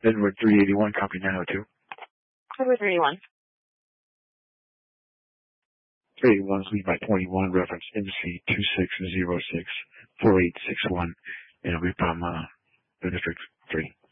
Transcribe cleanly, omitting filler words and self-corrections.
Edward 381, copy 902. Edward 381. 381 is lead by 21, reference MC 2606 4861, and it'll be from District 3.